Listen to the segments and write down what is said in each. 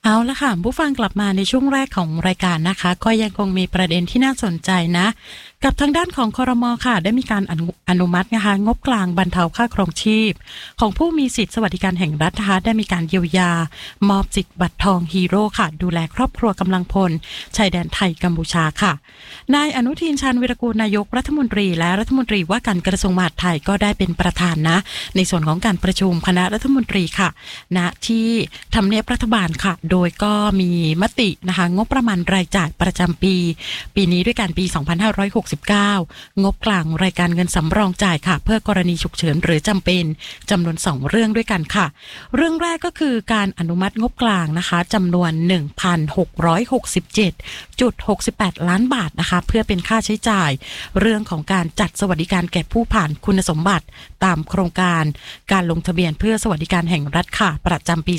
เอาละค่ะผู้ฟังกลับมาในช่วงแรกของรายการนะคะก็ยังคงมีประเด็นที่น่าสนใจนะกับทางด้านของครม.ค่ะได้มีการอนุมัตินะคะงบกลางบรรเทาค่าครองชีพของผู้มีสิทธิสวัสดิการแห่งรัฐนะคะได้มีการเยียวยามอบสิทธิ์บัตรทองฮีโร่ค่ะดูแลครอบครัวกำลังพลชายแดนไทยกัมพูชาค่ะนายอนุทินชาญวิรากูลนายกรัฐมนตรีและรัฐมนตรีว่าการกระทรวงมหาดไทยก็ได้เป็นประธานนะในส่วนของการประชุมคณะรัฐมนตรีค่ะณที่ทำเนียบรัฐบาลค่ะโดยก็มีมตินะคะงบประมาณรายจ่ายประจำปีนี้ด้วยกันปี 2569 งบกลางรายการเงินสำรองจ่ายค่ะเพื่อกรณีฉุกเฉินหรือจำเป็นจำนวน2เรื่องด้วยกันค่ะเรื่องแรกก็คือการอนุมัติงบกลางนะคะจำนวน 1,667.68 ล้านบาทนะคะเพื่อเป็นค่าใช้จ่ายเรื่องของการจัดสวัสดิการแก่ผู้ผ่านคุณสมบัติตามโครงการลงทะเบียนเพื่อสวัสดิการแห่งรัฐค่ะประจำปี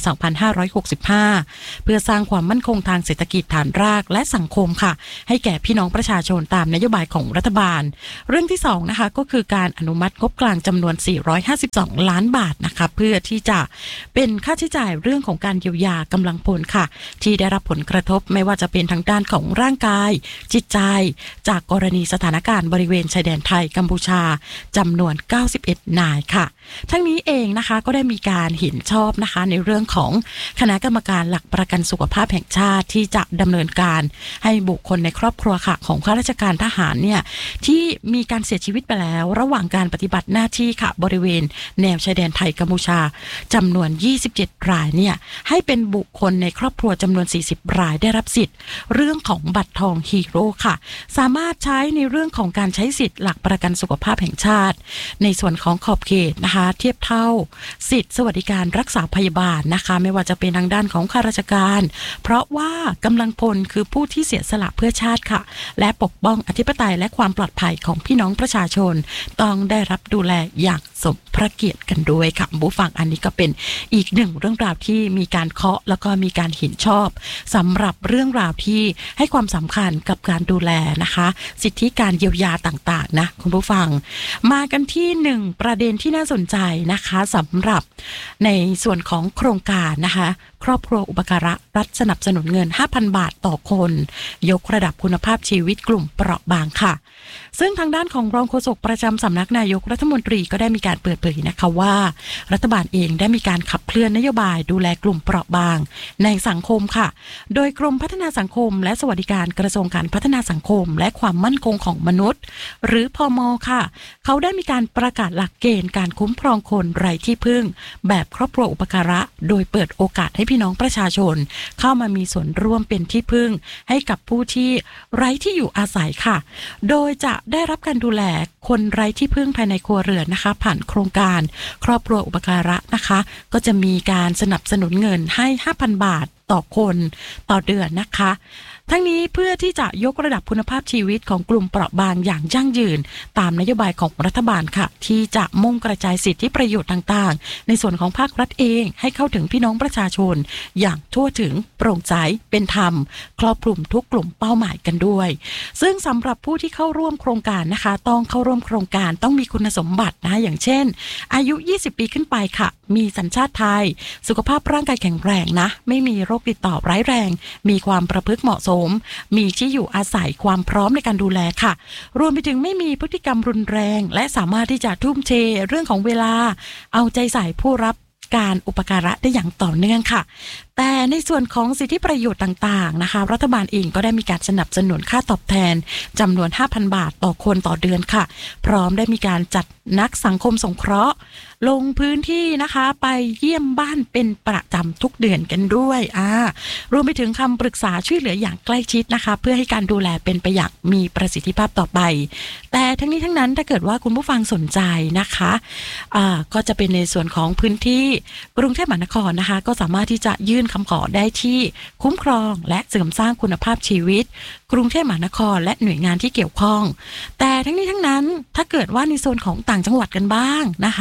2565 เพื่อสร้างความมั่นคงทางเศรษฐกิจฐานรากและสังคมค่ะให้แก่พี่น้องประชาชนตามนโยบายของรัฐบาลเรื่องที่2นะคะก็คือการอนุมัติงบกลางจำนวน452ล้านบาทนะคะเพื่อที่จะเป็นค่าใช้จ่ายเรื่องของการเยียวยากำลังพลค่ะที่ได้รับผลกระทบไม่ว่าจะเป็นทางด้านของร่างกายจิตใจจากกรณีสถานการณ์บริเวณชายแดนไทยกัมพูชาจำนวน91นายค่ะทั้งนี้เองนะคะก็ได้มีการเห็นชอบนะคะในเรื่องของคณะกรรมการหลักประกันสุขภาพแห่งชาติที่จะดำเนินการให้บุคคลในครอบครัวค่ะของข้าราชการทหารเนี่ยที่มีการเสียชีวิตไปแล้วระหว่างการปฏิบัติหน้าที่ค่ะบริเวณแนวชายแดนไทยกัมพูชาจำนวน27รายเนี่ยให้เป็นบุคคลในครอบครัวจำนวน40รายได้รับสิทธิ์เรื่องของบัตรทองฮีโร่ค่ะสามารถใช้ในเรื่องของการใช้สิทธิ์หลักประกันสุขภาพแห่งชาติในส่วนของขอบเขตนะคะเทียบเท่าสิทธิ์สวัสดิการรักษาพยาบาลนะคะไม่ว่าจะเป็นทางด้านของข้าราชการเพราะว่ากำลังพลคือผู้ที่เสียสละเพื่อชาติค่ะและปกป้องอธิปไตยและความปลอดภัยของพี่น้องประชาชนต้องได้รับดูแลอย่างสมพระเกียรติกันด้วยค่ะผู้ฟังอันนี้ก็เป็นอีกหนึ่งเรื่องราวที่มีการเคาะแล้วก็มีการเห็นชอบสำหรับเรื่องราวที่ให้ความสำคัญกับการดูแลนะคะสิทธิการเยียวยาต่างๆนะคุณผู้ฟังมากันที่หนึ่งประเด็นที่น่าสนใจนะคะสำหรับในส่วนของโครงการนะคะครอบครัวอุปการะรัฐสนับสนุนเงิน 5,000 บาทต่อคนยกระดับคุณภาพชีวิตกลุ่มเปราะบางค่ะซึ่งทางด้านของรองโฆษกประจำสำนักนายกรัฐมนตรีก็ได้มีการเปิดเผยนะคะว่ารัฐบาลเองได้มีการขับเคลื่อนนโยบายดูแลกลุ่มเปราะบางในสังคมค่ะโดยกรมพัฒนาสังคมและสวัสดิการกระทรวงการพัฒนาสังคมและความมั่นคงของมนุษย์หรือพม.ค่ะเขาได้มีการประกาศหลักเกณฑ์การคุ้มครองคนไร้ที่พึ่งแบบครอบครัวอุปการะโดยเปิดโอกาสให้พี่น้องประชาชนเข้ามามีส่วนร่วมเป็นที่พึ่งให้กับผู้ที่ไร้ที่อยู่อาศัยค่ะโดยจะได้รับการดูแลคนไร้ที่พึ่งภายในครัวเรือนนะคะผ่านโครงการครอบครัวอุปการะนะคะก็จะมีการสนับสนุนเงินให้ 5,000 บาทต่อคนต่อเดือนนะคะทั้งนี้เพื่อที่จะยกระดับคุณภาพชีวิตของกลุ่มเปราะบางอย่างยั่งยืนตามนโยบายของรัฐบาลค่ะที่จะมุ่งกระจายสิทธิประโยชน์ต่างๆในส่วนของภาครัฐเองให้เข้าถึงพี่น้องประชาชนอย่างทั่วถึงโปร่งใสเป็นธรรมครอบคลุมทุกกลุ่มเป้าหมายกันด้วยซึ่งสำหรับผู้ที่เข้าร่วมโครงการนะคะต้องเข้าร่วมโครงการต้องมีคุณสมบัตินะอย่างเช่นอายุ20ปีขึ้นไปค่ะมีสัญชาติไทยสุขภาพร่างกายแข็งแรงนะไม่มีโรคติดต่อร้ายแรงมีความประพฤติเหมาะสมมีที่อยู่อาศัยความพร้อมในการดูแลค่ะรวมไปถึงไม่มีพฤติกรรมรุนแรงและสามารถที่จะทุ่มเทเรื่องของเวลาเอาใจใส่ผู้รับการอุปการะได้อย่างต่อเนื่องค่ะแต่ในส่วนของสิทธิประโยชน์ต่างๆนะคะรัฐบาลเองก็ได้มีการสนับสนุนค่าตอบแทนจำนวน 5,000 บาทต่อคนต่อเดือนค่ะพร้อมได้มีการจัดนักสังคมสงเคราะห์ลงพื้นที่นะคะไปเยี่ยมบ้านเป็นประจำทุกเดือนกันด้วยรวมไปถึงคำปรึกษาช่วยเหลืออย่างใกล้ชิดนะคะเพื่อให้การดูแลเป็นไปอย่างมีประสิทธิภาพต่อไปแต่ทั้งนี้ทั้งนั้นถ้าเกิดว่าคุณผู้ฟังสนใจนะคะก็จะเป็นในส่วนของพื้นที่กรุงเทพมหานครนะคะก็สามารถที่จะยื่นคำขอได้ที่คุ้มครองและเสริมสร้างคุณภาพชีวิตกรุงเทพมหานครและหน่วยงานที่เกี่ยวข้องแต่ทั้งนี้ทั้งนั้นถ้าเกิดว่าในโซนของต่างจังหวัดกันบ้างนะคะก็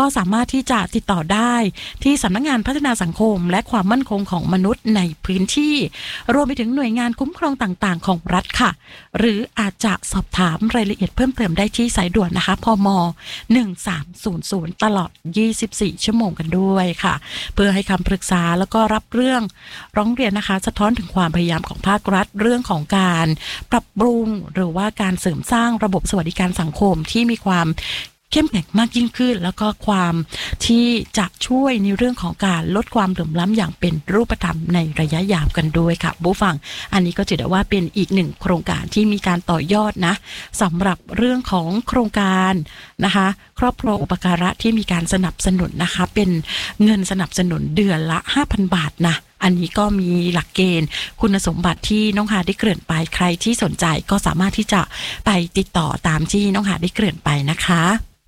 ก็สามารถที่จะติดต่อได้ที่สำนักงานพัฒนาสังคมและความมั่นคงของมนุษย์ในพื้นที่รวมไปถึงหน่วยงานคุ้มครองต่างๆของรัฐค่ะหรืออาจจะสอบถามรายละเอียดเพิ่มเติมได้ที่สายด่วนนะคะพม1300ตลอด24ชั่วโมงกันด้วยค่ะเพื่อให้คำปรึกษาแล้วก็รับเรื่องร้องเรียนนะคะสะท้อนถึงความพยายามของภาครัฐเรื่องของการปรับปรุงหรือว่าการเสริมสร้างระบบสวัสดิการสังคมที่มีความเข้มแข็งมากยิ่งขึ้นแล้วก็ความที่จะช่วยในเรื่องของการลดความเหลื่อมล้ำอย่างเป็นรูปธรรมในระยะยาวกันด้วยค่ะผู้ฟังอันนี้ก็ถือได้ว่าเป็นอีกหนึ่งโครงการที่มีการต่อยอดนะสำหรับเรื่องของโครงการนะคะครอบครัวอุปการะที่มีการสนับสนุนนะคะเป็นเงินสนับสนุนเดือนละ 5,000 บาทนะอันนี้ก็มีหลักเกณฑ์คุณสมบัติที่น้องหาได้เกริ่นไปใครที่สนใจก็สามารถที่จะไปติดต่อตามที่น้องหาได้เกริ่นไปนะคะ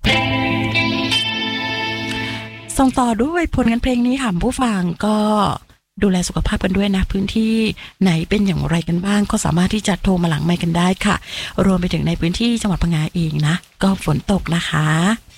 ส่งต่อด้วยผลงานเพลงนี้ค่ะผู้ฟังก็ดูแลสุขภาพกันด้วยนะพื้นที่ไหนเป็นอย่างไรกันบ้างก็สามารถที่จะโทรมาหลังไมค์กันได้ค่ะรวมไปถึงในพื้นที่จังหวัดพังงาเองนะก็ฝนตกนะคะ